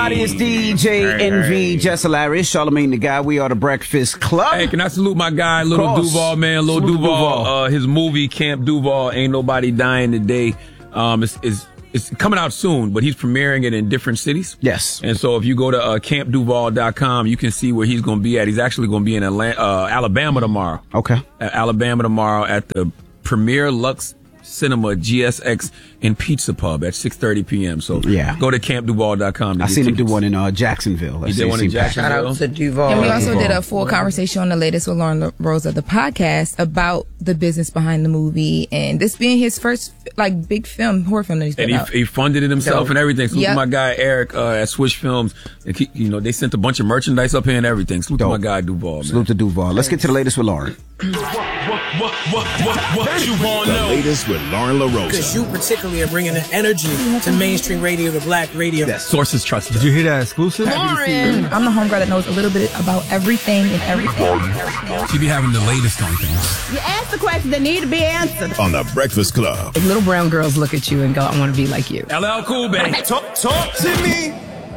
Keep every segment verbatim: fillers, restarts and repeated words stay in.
everybody. It's D J hey, N V, hey. Just Hilarious, Charlamagne the Guy. We are the Breakfast Club. Hey, can I salute my guy, Little Duval, man? Little Duval, Duval. Uh, his movie, Camp Duval, Ain't Nobody Dying Today. Um, it's, it's, it's coming out soon, but he's premiering it in different cities. Yes. And so if you go to uh, camp duval dot com, you can see where he's going to be at. He's actually going to be in Atlanta, uh, Alabama tomorrow. Okay. At Alabama tomorrow at the Premier Lux Cinema G S X in Pizza Pub at six thirty p.m. So yeah. go to camp duval dot com. I seen him do one in uh, Jacksonville. He did one in Jacksonville. Shout out to Duval. And we also Duval. did a full conversation on the latest with Lauren Rosa, the podcast, about the business behind the movie, and this being his first like big film, horror film that he's and put he, out. he funded it himself Dope. and everything. Salute Yep. to my guy Eric uh, at Swish Films. And he, you know, they sent a bunch of merchandise up here and everything. Salute Dope. to my guy Duval. Man. Salute to Duval. Let's get to the latest with Lauren. What, what, what, what, what you want to The know? latest with Lauren LaRosa. Because you particularly are bringing the energy to mainstream radio, to black radio. Yes. Sources trusted. Did you hear that exclusive? Lauren! I'm the homegirl that knows a little bit about everything and everything. She be having the latest on things. You ask the questions that need to be answered. On the Breakfast Club. If little brown girls look at you and go, I want to be like you. L L Cool, baby. Talk, talk to me.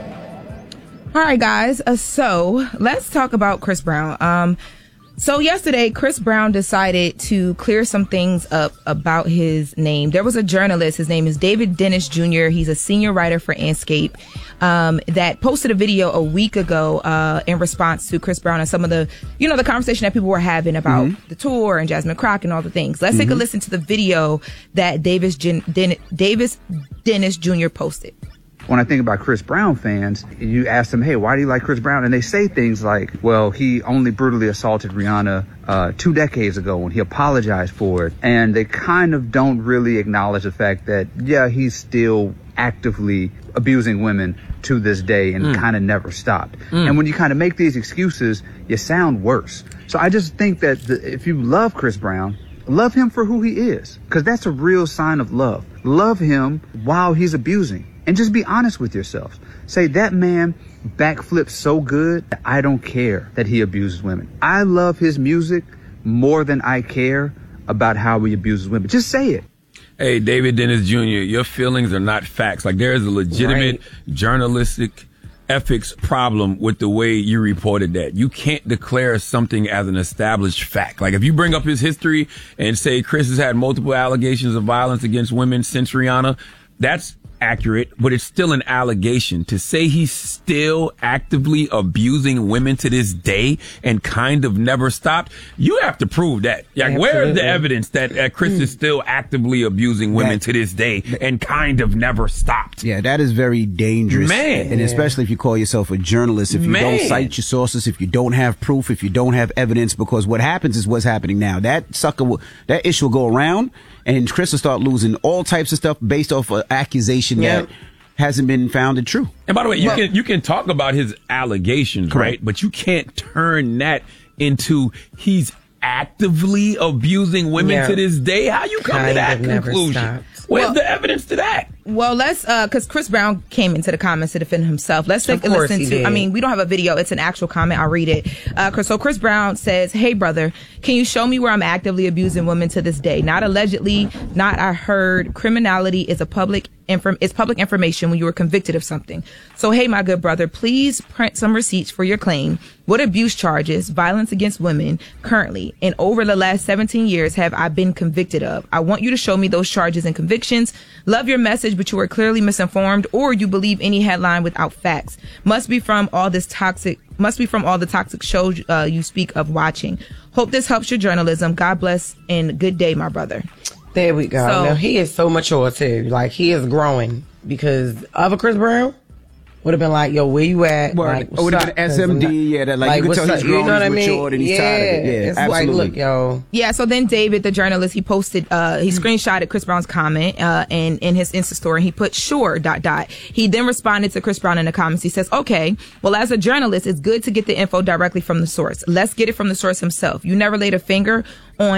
All right, guys. Uh, so let's talk about Chris Brown. Um, so yesterday, Chris Brown decided to clear some things up about his name. There was a journalist. His name is David Dennis Junior He's a senior writer for Andscape um, that posted a video a week ago uh, in response to Chris Brown and some of the, you know, the conversation that people were having about mm-hmm. the tour and Jasmine Crockett and all the things. Let's mm-hmm. take a listen to the video that Davis, Gen- Den- Davis Dennis Junior posted. When I think about Chris Brown fans, you ask them, hey, why do you like Chris Brown? And they say things like, well, he only brutally assaulted Rihanna uh, two decades ago when he apologized for it. And they kind of don't really acknowledge the fact that, yeah, he's still actively abusing women to this day and mm. kind of never stopped. Mm. And when you kind of make these excuses, you sound worse. So I just think that the, if you love Chris Brown, love him for who he is, because that's a real sign of love. Love him while he's abusing. And just be honest with yourself. Say, that man backflips so good that I don't care that he abuses women. I love his music more than I care about how he abuses women. Just say it. Hey, David Dennis Junior, your feelings are not facts. Like, there is a legitimate right. journalistic ethics problem with the way you reported that. You can't declare something as an established fact. Like, if you bring up his history and say Chris has had multiple allegations of violence against women since Rihanna, that's accurate, but it's still an allegation. To say he's still actively abusing women to this day and kind of never stopped, you have to prove that. Like, where is the evidence that uh, Chris is still actively abusing women that, to this day and kind of never stopped? Yeah, that is very dangerous. Man. And especially if you call yourself a journalist, if you Man. don't cite your sources, if you don't have proof, if you don't have evidence, because what happens is what's happening now. That sucker, will, that issue will go around, and Chris will start losing all types of stuff based off an accusation yep. that hasn't been founded true. And by the way, you well, can you can talk about his allegations, correct. right? But you can't turn that into he's actively abusing women yeah. to this day. How you come kind to that conclusion? Where's well, the evidence to that? Well, let's, uh, cause Chris Brown came into the comments to defend himself. Let's take a listen to, did. I mean, we don't have a video. It's an actual comment. I'll read it. Uh, so Chris Brown says, hey brother, can you show me where I'm actively abusing women to this day? Not allegedly, not I heard. Criminality is a public Inform- it's public information when you were convicted of something. So, hey, my good brother, please print some receipts for your claim. What abuse charges, violence against women, currently, and over the last seventeen years have I been convicted of? I want you to show me those charges and convictions. Love your message, but you are clearly misinformed, or you believe any headline without facts. Must be from all this toxic, must be from all the toxic shows uh, you speak of watching. Hope this helps your journalism. God bless and good day, my brother. There we go. So, now, he is so mature, too. Like, he is growing. Because other Chris Brown would have been like, yo, where you at? Well, like, it would have been S M D, yeah. That, like, like, you can tell he's grown, you know what I mean? Matured, and he's yeah, tired of it. Yeah, it's absolutely. like, look, yo. Yeah, so then David, the journalist, he posted, uh, he screenshotted Chris Brown's comment, uh, in, in his Insta story. He put, sure, dot, dot. He then responded to Chris Brown in the comments. He says, okay, well, as a journalist, it's good to get the info directly from the source. Let's get it from the source himself. You never laid a finger on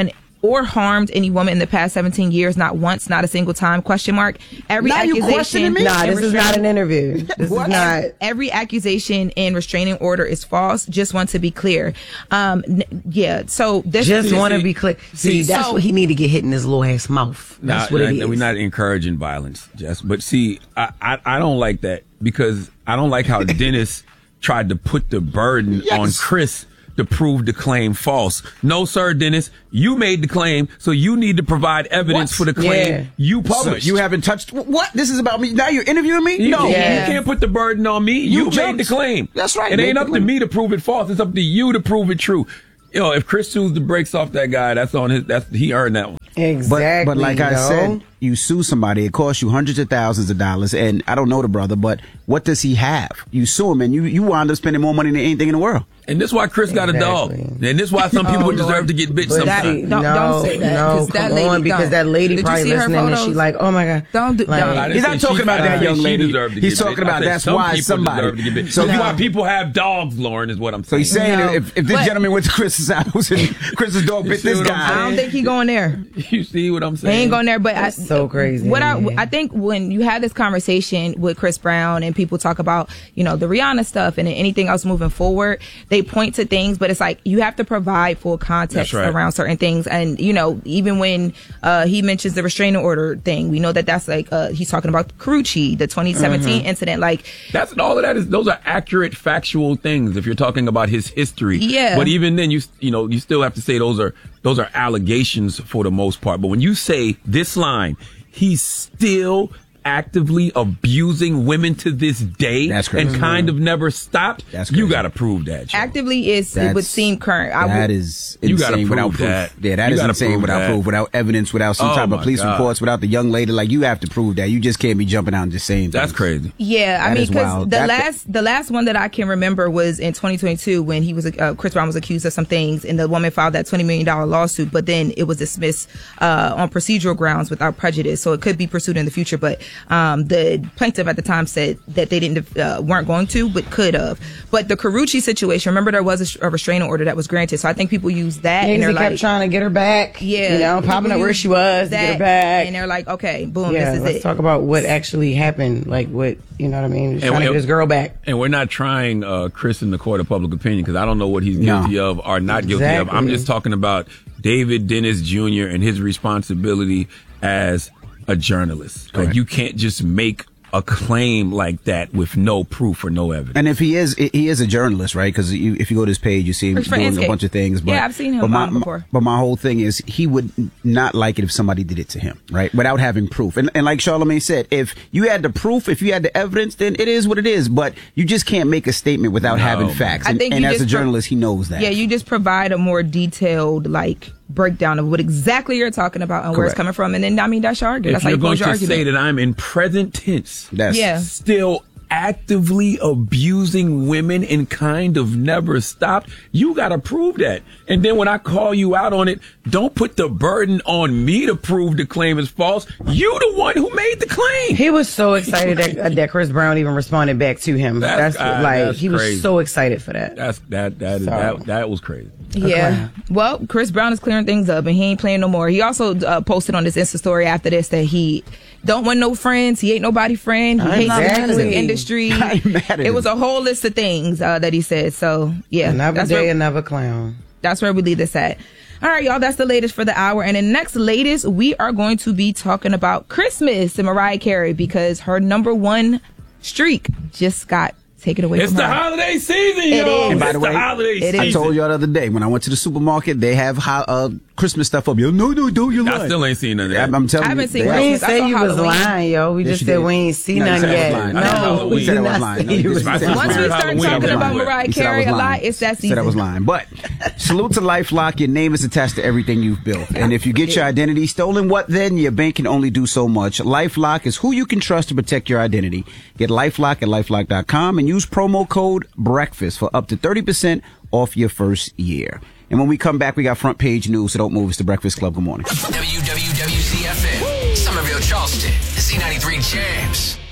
or harmed any woman in the past seventeen years, not once, not a single time, question mark. Every now accusation. Nah, this is not an interview. This what? is not. Every accusation and restraining order is false. Just want to be clear. Um, n- yeah, so this Just want to be clear. See, see that's so, what he need to get hit in his little ass mouth. That's nah, what it nah, is. We're not encouraging violence, Jess. But see, I, I, I don't like that because I don't like how Dennis tried to put the burden yes. on Chris to prove the claim false. No, sir, Dennis, you made the claim, so you need to provide evidence what? for the claim yeah. you published. So you haven't touched what? This is about me. Now you're interviewing me? You, no. Yeah. You can't put the burden on me. You, you made the claim. That's right. It ain't up to me to prove it false. It's up to you to prove it true. You know, if Chris sues the brakes off that guy, that's on his, that's, he earned that one. Exactly. But, but like I no. said, you sue somebody, it costs you hundreds of thousands of dollars, and I don't know the brother, but what does he have? You sue him, and you, you wind up spending more money than anything in the world. And this is why Chris exactly. got a dog. And this is why some people oh, deserve Lord. to get bitched but sometimes. That, don't, no, don't say that. No, that come lady on, because don't. that lady Did probably listening and she like, oh my God. Don't do like, no, He's not talking about that young lady. He's talking about that's why somebody. So that's why people have dogs, Lauren, is what I'm saying. So he's saying no. if, if this but, gentleman went to Chris's house and Chris's dog bit this guy. I don't think he going there. You see what I'm saying? He ain't going there, but that's I, so crazy. What I, I think when you have this conversation with Chris Brown and people talk about, you know, the Rihanna stuff and anything else moving forward, they point to things, but it's like you have to provide full context right. around certain things. And, you know, even when uh, he mentions the restraining order thing, we know that that's like, uh, he's talking about Karuchi, the twenty seventeen mm-hmm. incident. Like, that's all of that is, those are accurate, factual things if you're talking about his history. Yeah. But even then, you, you know, you still have to say those are, those are allegations for the most part. But when you say this line, he's still actively abusing women to this day That's crazy. and kind of never stopped. That's crazy. You got to prove that. Joe. Actively is That's, it would seem current. I that would, is you gotta insane prove without proof. That. Yeah, that you is insane prove without that. proof, without evidence, without some oh type of police God. reports, without the young lady. Like you have to prove that. You just can't be jumping out and just saying that's things. crazy. Yeah, that I mean, because the that, last the last one that I can remember was in twenty twenty-two when he was uh, Chris Brown was accused of some things, and the woman filed that twenty million dollars lawsuit, but then it was dismissed uh, on procedural grounds without prejudice, so it could be pursued in the future. But um, the plaintiff at the time said that they didn't uh, weren't going to, but could have. But the Karuchi situation, remember there was a, a restraining order that was granted, so I think people use that. Yeah, and they're they like, kept trying to get her back. Yeah, you know, popping up where she was to get her back, and they're like, okay, boom, yeah, this is let's it. talk about what actually happened, like what you know what I mean. Just and trying we, to get his girl back. And we're not trying uh, Chris in the court of public opinion because I don't know what he's guilty no. of or not guilty exactly. of. I'm just talking about David Dennis Junior and his responsibility as a journalist. Like you can't just make a claim like that with no proof or no evidence. And if he is, he is a journalist, right? Because if you go to his page, you see him doing Inscape. a bunch of things. But, yeah, I've seen him but my, before. But my whole thing is he would not like it if somebody did it to him, right? Without having proof. And, and like Charlamagne said, if you had the proof, if you had the evidence, then it is what it is. But you just can't make a statement without no, having facts. I And, think and you as a just journalist, pro- he knows that. Yeah, you just provide a more detailed, like, breakdown of what exactly you're talking about and Correct. where it's coming from. And then, I mean, that's your argument. If That's you're how you going to argument. say that I'm in present tense, That's yeah. still actively abusing women and kind of never stopped, you got to prove that. And then when I call you out on it, don't put the burden on me to prove the claim is false. You the one who made the claim. He was so excited that, that Chris Brown even responded back to him. That's, that's uh, like that's he crazy. was so excited for that. That's that that is, so. that that was crazy. Yeah. Well, Chris Brown is clearing things up and he ain't playing no more. He also uh, posted on his Insta story after this that he don't want no friends. He ain't nobody friend. He hates the music industry. It was a whole list of things uh, that he said. So, yeah. Another that's day, where, another clown. That's where we leave this at. All right, y'all, that's the latest for the hour. And the next latest, we are going to be talking about Christmas and Mariah Carey because her number one streak just got taken away it's from her. It's the holiday season, it y'all. Is. And by it's the way, the holiday season. I told y'all the other day when I went to the supermarket, they have ho- uh, Christmas stuff up. Yo, no, no, no, you're lying. I still ain't seen none of that. I'm, I'm telling I haven't you, seen We Christmas. ain't say you was lying, yo. We Yes, just you said did. we ain't seen No, you none said I was yet. lying. No, No, we you said did I was not lying. say No, you you was just- lying. Once we start Halloween, talking I was about lying. Mariah You said I Carey was a lying. lot, it's that You season. said I was lying. But salute to LifeLock. Your name is attached to everything you've built. And if you get your identity stolen, what then? Your bank can only do so much. LifeLock is who you can trust to protect your identity. Get LifeLock at lifelock dot com and use promo code BREAKFAST for up to thirty percent off your first year. And when we come back, we got front page news, so don't move. It's the Breakfast Club. Good morning. W W W C F M, Somerville, Charleston, Z ninety-three Jams.